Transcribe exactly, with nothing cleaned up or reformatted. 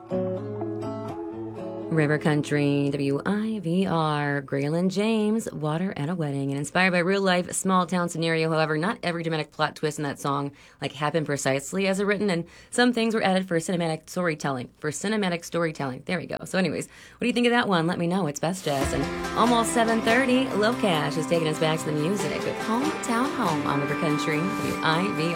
River Country, W I V R, Graylin James, Water at a Wedding, and inspired by real life small town scenario. However, not every dramatic plot twist in that song like happened precisely as it written, and some things were added for cinematic storytelling. For cinematic storytelling, there we go. So, anyways, what do you think of that one? Let me know. It's Best Jazz, and almost seven thirty. Low Cash is taking us back to the music with Hometown Home on River Country, W I V R.